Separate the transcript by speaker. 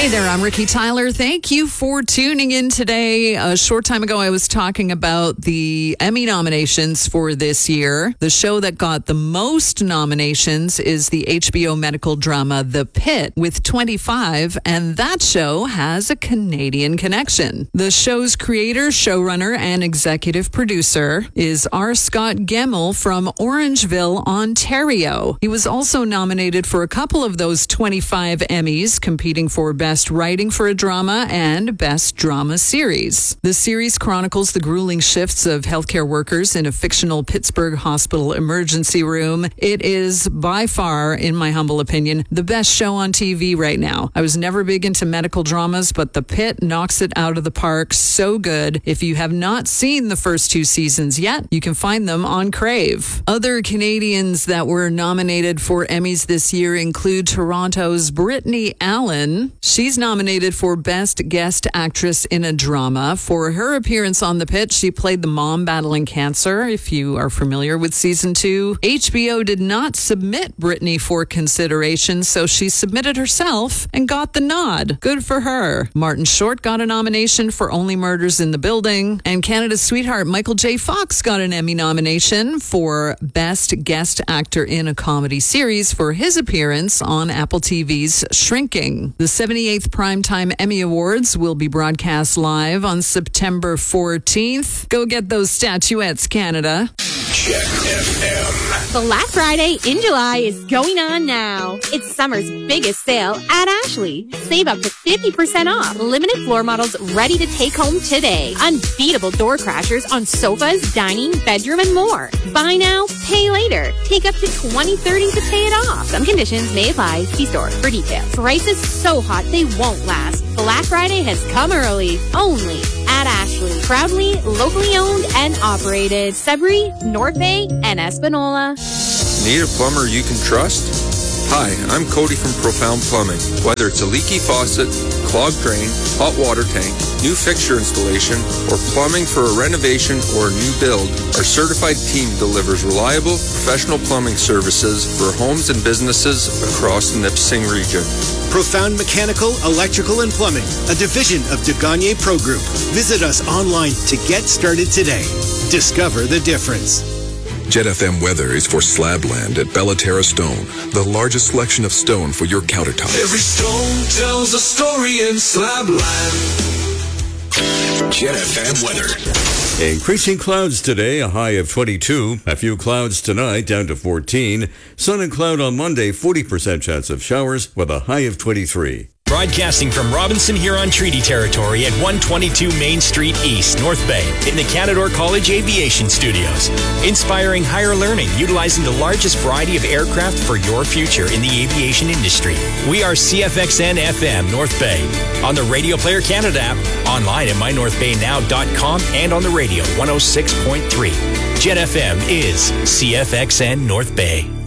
Speaker 1: Hey there, I'm Ricky Tyler. Thank you for tuning in today. A short time ago, I was talking about the Emmy nominations for this year. The show that got the most nominations is the HBO medical drama The Pit with 25, and that show has a Canadian connection. The show's creator, showrunner, and executive producer is R. Scott Gemmell from Orangeville, Ontario. He was also nominated for a couple of those 25 Emmys, competing for Best Writing for a Drama and Best Drama Series. The series chronicles the grueling shifts of healthcare workers in a fictional Pittsburgh hospital emergency room. It is by far, in my humble opinion, the best show on TV right now. I was never big into medical dramas, but The Pit knocks it out of the park. So good. If you have not seen the first 2 seasons yet, you can find them on Crave. Other Canadians that were nominated for Emmys this year include Toronto's Brittany Allen. She's nominated for Best Guest Actress in a Drama. For her appearance on The Pit, she played the mom battling cancer, if you are familiar with season 2. HBO did not submit Brittany for consideration, so she submitted herself and got the nod. Good for her. Martin Short got a nomination for Only Murders in the Building, and Canada's sweetheart Michael J. Fox got an Emmy nomination for Best Guest Actor in a Comedy Series for his appearance on Apple TV's Shrinking. The 78th Primetime Emmy Awards will be broadcast live on September 14th. Go get those statuettes, Canada.
Speaker 2: Check FM.
Speaker 3: Black Friday in July is going on now. It's summer's biggest sale at Ashley. Save up to 50% off. Limited floor models ready to take home today. Unbeatable door crashers on sofas, dining, bedroom, and more. Buy now, pay later. Take up to 20/30 to pay it off. Some conditions may apply. See store for details. Prices so hot they won't last. Black Friday has come early. Only at Ashley. Proudly, locally owned and operated. Sudbury, North Bay, and Espanola.
Speaker 4: Need a plumber you can trust? Hi, I'm Cody from Profound Plumbing. Whether it's a leaky faucet, clogged drain, hot water tank, new fixture installation, or plumbing for a renovation or a new build, our certified team delivers reliable, professional plumbing services for homes and businesses across the Nipissing region.
Speaker 5: Profound Mechanical, Electrical, and Plumbing, a division of De Gagne Pro Group. Visit us online to get started today. Discover the difference.
Speaker 2: Jet FM weather is for Slabland at Bellaterra Stone, the largest selection of stone for your countertop.
Speaker 6: Every stone tells a story in Slabland.
Speaker 2: Jet FM weather.
Speaker 7: Increasing clouds today, a high of 22. A few clouds tonight, down to 14. Sun and cloud on Monday, 40% chance of showers with a high of 23.
Speaker 8: Broadcasting from Robinson Huron Treaty Territory at 122 Main Street East, North Bay, in the Canadore College Aviation Studios. Inspiring higher learning, utilizing the largest variety of aircraft for your future in the aviation industry. We are CFXN FM North Bay, on the Radio Player Canada app, online at mynorthbaynow.com, and on the radio 106.3. Jet FM is CFXN North Bay.